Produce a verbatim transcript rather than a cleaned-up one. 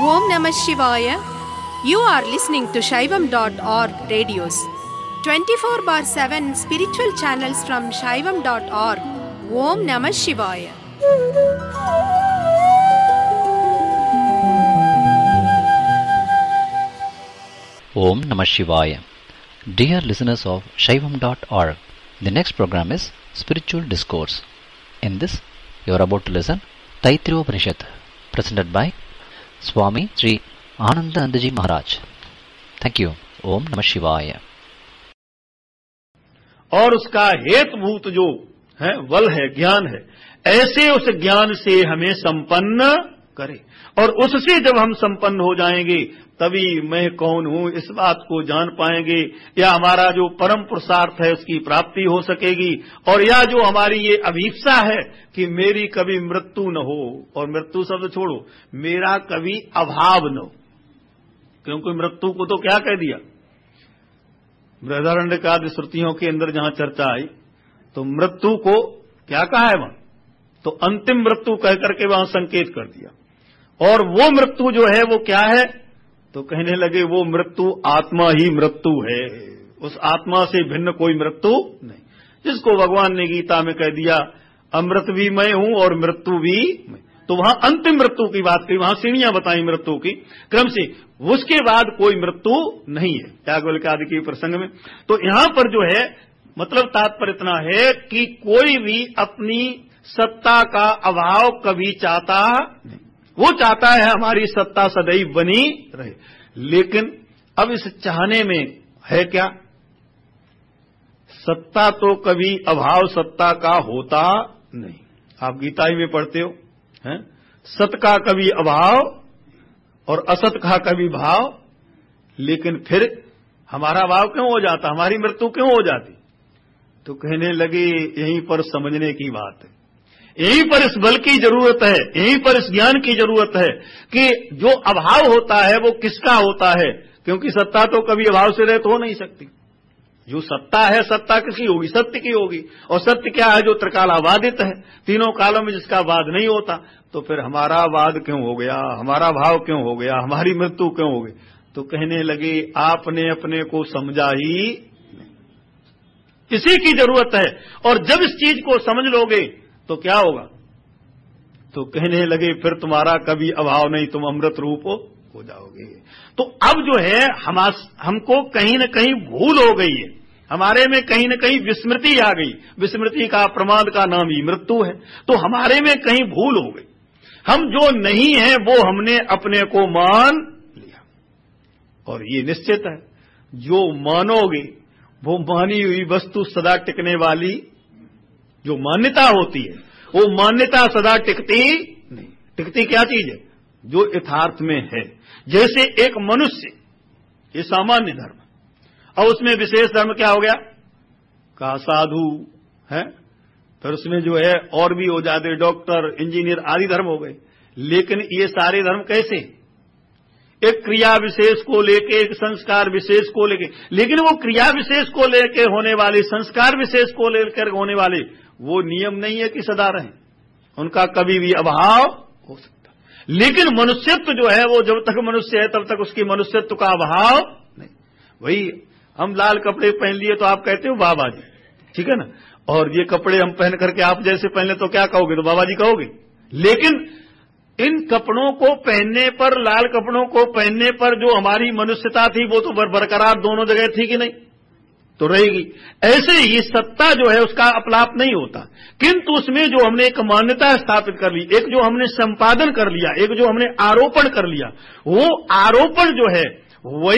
Om Namah Shivaya. You are listening to Shaivam dot org radios. twenty-four bar seven spiritual channels from Shaivam dot org. Om Namah Shivaya. Om Namah Shivaya. Dear listeners of Shaivam dot org, the next program is Spiritual Discourse. In this, you are about to listen Taittiriya Upanishad, presented by Swami Sri Anandanandaji Maharaj. Thank you. Om Namah Shivaya. और उसका हेतुभूत जो है बल है, ज्ञान है, ऐसे उस ज्ञान से हमें संपन्न करे। और उससे जब हम संपन्न हो जाएंगे तभी मैं कौन हूं इस बात को जान पाएंगे, या हमारा जो परम पुरुषार्थ है उसकी प्राप्ति हो सकेगी। और या जो हमारी ये अभीप्सा है कि मेरी कभी मृत्यु न हो, और मृत्यु शब्द छोड़ो, मेरा कभी अभाव न हो, क्योंकि मृत्यु को तो क्या कह दिया, बृहदारण्यक आदि श्रुतियों के अंदर जहां चर्चा आई तो मृत्यु को क्या कहा है वहां, तो अंतिम मृत्यु कह करके वहां संकेत कर दिया। और वो मृत्यु जो है वो क्या है, तो कहने लगे वो मृत्यु आत्मा ही मृत्यु है, उस आत्मा से भिन्न कोई मृत्यु नहीं, जिसको भगवान ने गीता में कह दिया अमृत भी मैं हूं और मृत्यु भी मैं। तो वहां अंतिम मृत्यु की बात की, वहां सीढ़ियां बताई मृत्यु की क्रम से, उसके बाद कोई मृत्यु नहीं है याज्ञवल्क्य आदि के प्रसंग में। तो यहां पर जो है मतलब तात्पर्य इतना है कि कोई भी अपनी सत्ता का अभाव कभी चाहता नहीं, वो चाहता है हमारी सत्ता सदैव बनी रहे। लेकिन अब इस चाहने में है क्या, सत्ता तो कभी अभाव सत्ता का होता नहीं। आप गीता ही में पढ़ते हो, हैं? सत का कभी अभाव और असत का कभी भाव, लेकिन फिर हमारा भाव क्यों हो जाता, हमारी मृत्यु क्यों हो जाती। तो कहने लगे यहीं पर समझने की बात है, यहीं पर इस बल की जरूरत है, यहीं पर इस ज्ञान की जरूरत है कि जो अभाव होता है वो किसका होता है, क्योंकि सत्ता तो कभी अभाव से रहित हो नहीं सकती। जो सत्ता है सत्ता किसकी होगी, सत्य की होगी। और सत्य क्या है, जो त्रिकालाबादित है, तीनों कालों में जिसका वाद नहीं होता। तो फिर हमारा वाद क्यों हो गया, हमारा भाव क्यों हो गया, हमारी मृत्यु क्यों हो गई। तो कहने लगे आपने अपने को समझा ही नहीं, इसी की जरूरत है। और जब इस चीज को समझ लोगे तो क्या होगा, तो कहने लगे फिर तुम्हारा कभी अभाव नहीं, तुम अमृत रूप हो जाओगे। तो अब जो है हम हमको कहीं न कहीं भूल हो गई है, हमारे में कहीं न कहीं विस्मृति आ गई। विस्मृति का प्रमाद का नाम ही मृत्यु है। तो हमारे में कहीं भूल हो गई, हम जो नहीं है वो हमने अपने को मान लिया। और ये निश्चित है जो मानोगे वो मानी हुई वस्तु सदा टिकने वाली जो मान्यता होती है वो मान्यता सदा टिकती नहीं। टिकती क्या चीज है, जो यथार्थ में है। जैसे एक मनुष्य, ये सामान्य धर्म, और उसमें विशेष धर्म क्या हो गया, का साधु है, फिर उसमें जो है और भी हो जाते डॉक्टर इंजीनियर आदि धर्म हो गए। लेकिन ये सारे धर्म कैसे, एक क्रिया विशेष को लेके, एक संस्कार विशेष को लेके, लेकिन वो क्रिया विशेष को लेके होने वाले, संस्कार विशेष को लेकर होने वाले वो नियम नहीं है कि सदा रहें, उनका कभी भी अभाव हो सकता। लेकिन मनुष्यत्व जो है वो जब तक मनुष्य है तब तक उसकी मनुष्यत्व का अभाव नहीं। वही हम लाल कपड़े पहन लिए तो आप कहते हो बाबा जी, ठीक है ना, और ये कपड़े हम पहन करके आप जैसे पहन ले तो क्या कहोगे, तो बाबा जी कहोगे। लेकिन इन कपड़ों को पहनने पर, लाल कपड़ों को पहनने पर जो हमारी मनुष्यता थी वो तो बरकरार दोनों जगह थी कि नहीं, तो रहेगी। ऐसे ही सत्ता जो है उसका अपलाप नहीं होता, किंतु उसमें जो हमने एक मान्यता स्थापित कर ली, एक जो हमने संपादन कर लिया, एक जो हमने आरोपण कर लिया, वो आरोपण जो है वही